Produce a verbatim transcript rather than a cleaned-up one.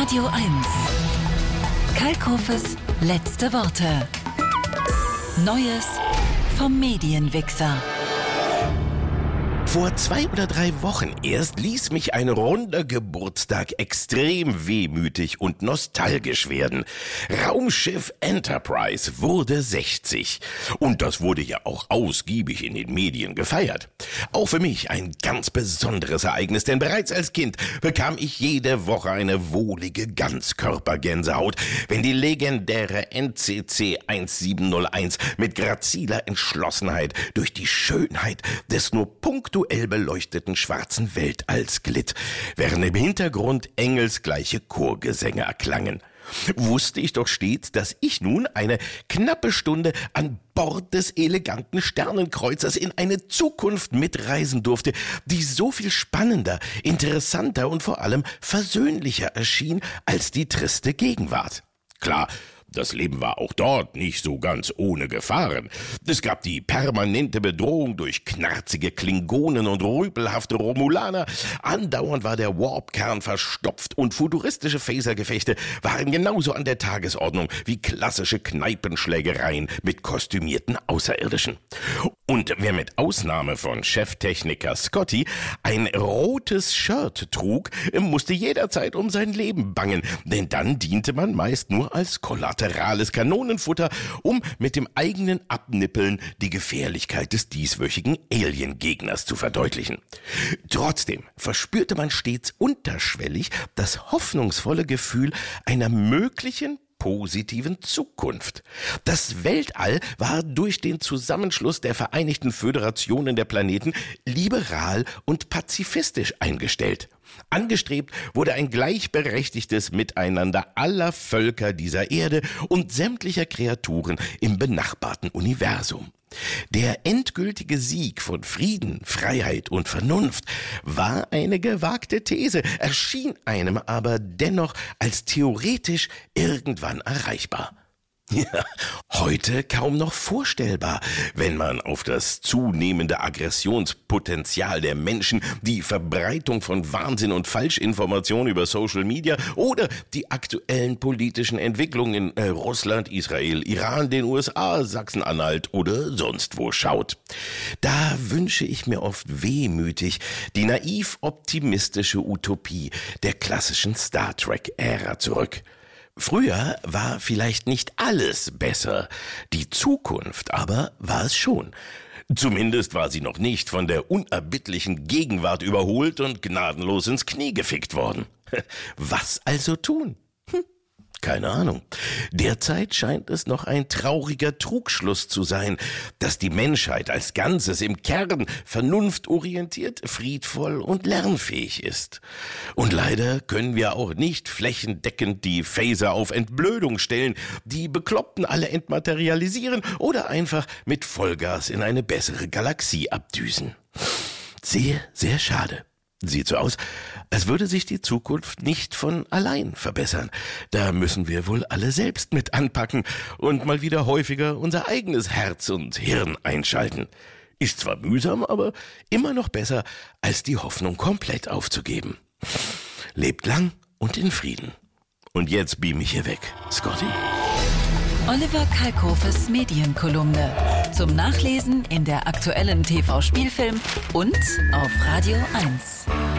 Radio eins. Kalkofes letzte Worte. Neues vom Medienwichser. Vor zwei oder drei Wochen erst ließ mich ein runder Geburtstag extrem wehmütig und nostalgisch werden. Raumschiff Enterprise wurde sechzig. Und das wurde ja auch ausgiebig in den Medien gefeiert. Auch für mich ein ganz besonderes Ereignis, denn bereits als Kind bekam ich jede Woche eine wohlige Ganzkörpergänsehaut, wenn die legendäre N C C siebzehn null eins mit graziler Entschlossenheit durch die Schönheit des nur punktuell beleuchteten schwarzen Weltalls glitt, während im Hintergrund engelsgleiche Chorgesänge erklangen. Wusste ich doch stets, dass ich nun eine knappe Stunde an Bord des eleganten Sternenkreuzers in eine Zukunft mitreisen durfte, die so viel spannender, interessanter und vor allem versöhnlicher erschien als die triste Gegenwart. Klar, das Leben war auch dort nicht so ganz ohne Gefahren. Es gab die permanente Bedrohung durch knarzige Klingonen und rüpelhafte Romulaner. Andauernd war der Warp-Kern verstopft und futuristische Phasergefechte waren genauso an der Tagesordnung wie klassische Kneipenschlägereien mit kostümierten Außerirdischen. Und wer mit Ausnahme von Cheftechniker Scotty ein rotes Shirt trug, musste jederzeit um sein Leben bangen, denn dann diente man meist nur als kollaterales Kanonenfutter, um mit dem eigenen Abnippeln die Gefährlichkeit des dieswöchigen Alien-Gegners zu verdeutlichen. Trotzdem verspürte man stets unterschwellig das hoffnungsvolle Gefühl einer möglichen positiven Zukunft. Das Weltall war durch den Zusammenschluss der Vereinigten Föderationen der Planeten liberal und pazifistisch eingestellt. Angestrebt wurde ein gleichberechtigtes Miteinander aller Völker dieser Erde und sämtlicher Kreaturen im benachbarten Universum. Der endgültige Sieg von Frieden, Freiheit und Vernunft war eine gewagte These, erschien einem aber dennoch als theoretisch irgendwann erreichbar. Ja, heute kaum noch vorstellbar, wenn man auf das zunehmende Aggressionspotenzial der Menschen, die Verbreitung von Wahnsinn und Falschinformationen über Social Media oder die aktuellen politischen Entwicklungen in äh, Russland, Israel, Iran, den U S A, Sachsen-Anhalt oder sonst wo schaut. Da wünsche ich mir oft wehmütig die naiv optimistische Utopie der klassischen Star Trek-Ära zurück. Früher war vielleicht nicht alles besser, die Zukunft aber war es schon. Zumindest war sie noch nicht von der unerbittlichen Gegenwart überholt und gnadenlos ins Knie gefickt worden. Was also tun? Hm. Keine Ahnung. Derzeit scheint es noch ein trauriger Trugschluss zu sein, dass die Menschheit als Ganzes im Kern vernunftorientiert, friedvoll und lernfähig ist. Und leider können wir auch nicht flächendeckend die Phaser auf Entblödung stellen, die Bekloppten alle entmaterialisieren oder einfach mit Vollgas in eine bessere Galaxie abdüsen. Sehr, sehr schade. Sieht so aus, als würde sich die Zukunft nicht von allein verbessern. Da müssen wir wohl alle selbst mit anpacken und mal wieder häufiger unser eigenes Herz und Hirn einschalten. Ist zwar mühsam, aber immer noch besser, als die Hoffnung komplett aufzugeben. Lebt lang und in Frieden. Und jetzt beam ich hier weg, Scotty. Oliver Kalkofes Medienkolumne. Zum Nachlesen in der aktuellen T V-Spielfilm und auf Radio eins.